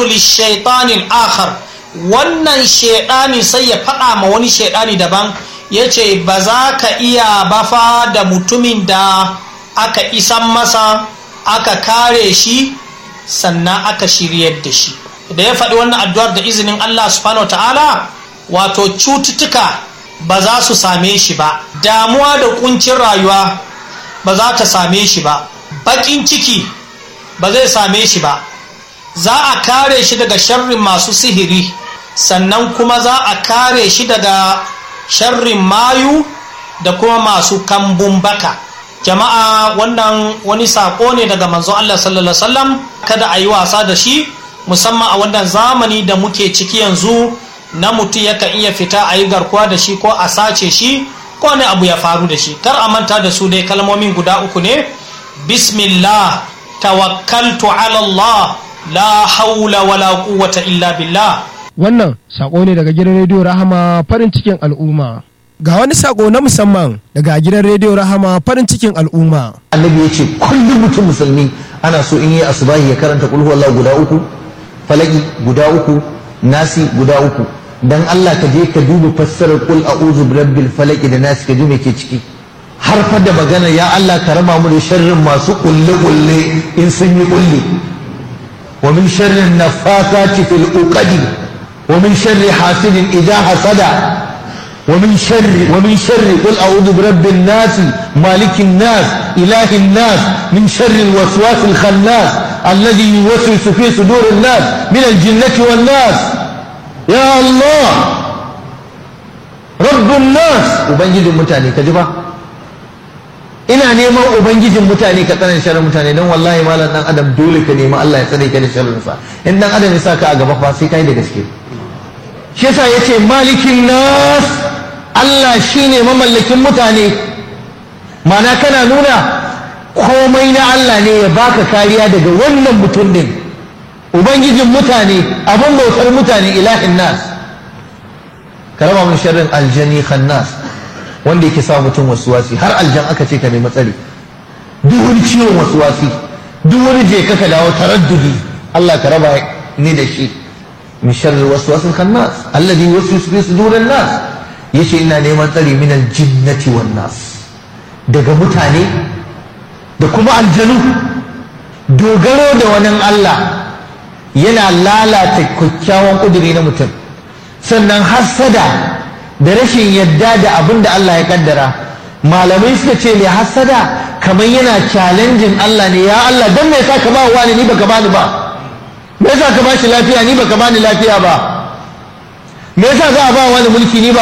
shaytanu lish-shaytanil akhar, wannan shaytani sai ya faɗa ma wani shaytani daban, yace ba za ka iya bafa da mutumin da aka isan masa, aka kare shi, sannan aka shiryar da shi. Da ya faɗi wannan addu'ar da izinin Allah subhanahu wataala, wato cututtuka ba za su same shi ba, damuwa da kuncin rayuwa ba za ta same shi ba, baƙin ciki ba zai same shi ba, za a kare shi daga sharrin masu sihiri, sannan kuma za a kare shi daga sharrin mayu da kuma masu kambun baka. Jama'a, wannan wani sako ne daga manzon Allah sallallahu alaihi wasallam, kada a yi wasa da shi, musamman a wannan zamani da muke ciki yanzu, na mutum yakan iya fita a yi garkuwa da shi ko a sace shi ko wani abu ya faru da shi. Kar a manta da su dai kalmomin guda uku ne: bismillah, tawakkaltu ala Allah, la haula wala quwwata illa billah. Wannan sako ne daga gidan rediyo Rahama farin cikin al'umma. Ga wani sako na musamman daga gidan rediyo Rahama farin cikin al'umma. Annabi ya ce kullum mutum musulmi ana so in yi asubahi ya karanta qul huwallahu guda uku, falaki guda uku, nasi guda uku. Dan Allah ka je ka duba fassarar qul a'udhu birabbil falaq da nasi, ka ji me ke ciki. Har fa da magana ya Allah ka raba mu da sharrin masu kulle in sun yi kulle. Wa min sharrin nafathati fil uqadi wa min sharri hasidin idha hasada wa min sharri qul a'udhu birabbin nas malikin nas ilahin nas min sharri alwaswasil khannas alladhi yuwaswisu fi sudurin nas min aljinnati wan nas. Ya Allah, rabbun nas, ubangijin mutane, ka ji ba? Ina neman ubangijin mutane ka tsare sharrin mutane, don wallahi malam dan adam dole ka nemi Allah ya tsare ka da sharrin sa. In dan adam ya sa ka a gaba fa sai kai da gaske. Shi yasa yace malikin nas, Allah shine mamallakin mutane. Mana kana nuna komai na Allah ne ya baka kariya daga wannan mutum din. Ubangijin mutane, abin bautar mutane, ilahin nas. Ka raba mun sharrin aljani khannas, wanda yake sa mutum wasuwasi. Har aljan aka ce ka nemi tsari. Duk wani ciwon wasuwasi, duk wani je ka dawo taraddudi, Allah ka raba ni da shi. Min sharri waswasil khannas alladhi yuwaswisu fi sudurin nas. Yace ina neman tsari min aljinnati wan nas, daga mutane da kuma aljanu. Dogaro da wani Allah yana lalata kyakkyawan kuduri na mutum, sannan hassada da rashin yadda da abin da Allah ya kaddara. Malamai suka ce mai hassada kamar yana challenging Allah ne. Ya Allah, dan me yasa ka ba wani ni baka bani ba? Me yasa ka ba shi lafiya ni baka bani lafiya ba? Me yasa za a ba wani mulki ni ba